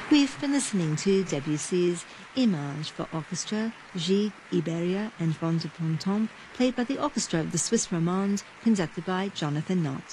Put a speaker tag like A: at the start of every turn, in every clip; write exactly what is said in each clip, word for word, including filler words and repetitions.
A: We've been listening to Debussy's Image for orchestra, Gigue, Iberia and Vent de Printemps, played by the orchestra of the Swiss Romande, conducted by Jonathan Nott.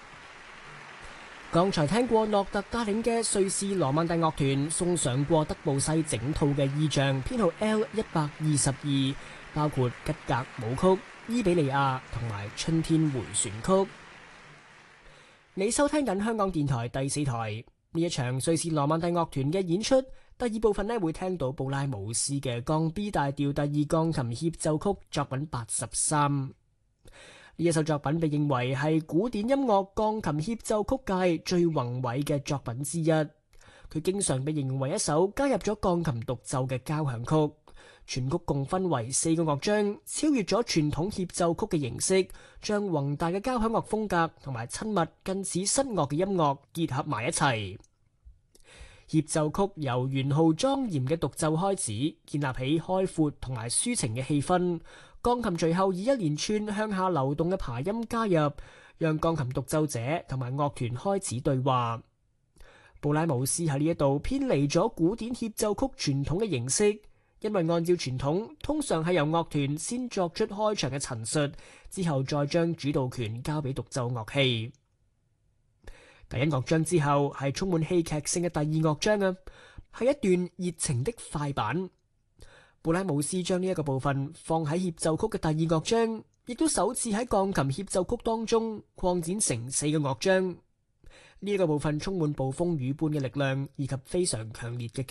B: 剛才聽過諾特帶領嘅瑞士羅曼蒂樂團送上過德布西整套嘅意象編號 L 一百二十二，包括吉格舞曲、伊比利亞同埋春天迴旋曲。你收聽緊香港電台第四台。呢一場瑞士羅曼蒂樂團嘅演出，第二部分呢會聽到布拉姆斯嘅降 B 大調第二鋼琴協奏曲作品八十三。呢一首作品被認為係古典音樂鋼琴協奏曲界最宏偉嘅作品之一。佢經常被認為一首加入咗鋼琴獨奏嘅交響曲。全曲共分為四個樂章，超越咗傳統協奏曲嘅形式，將宏大嘅交響樂風格同埋親密近似室樂嘅音樂結合埋一齊。協奏曲由圓號莊嚴嘅獨奏開始，建立起開闊同埋抒情嘅氣氛。鋼琴隨後以一連串向下流動嘅琶音加入，讓鋼琴獨奏者同埋樂團開始對話。布拉姆斯喺呢一度偏離咗古典協奏曲傳統嘅形式。因為按照傳統，通常係由樂團先作出開場嘅陳述，之後再將主導權交俾獨奏樂器。第一樂章之後係充滿戲劇性嘅第二樂章啊，係一段熱情的快板。布拉姆斯將呢一個部分放喺協奏曲嘅第二樂章，亦都首次喺鋼琴協奏曲當中擴展成四個樂章。呢一個部分充滿暴風雨般嘅力量，以及非常強烈嘅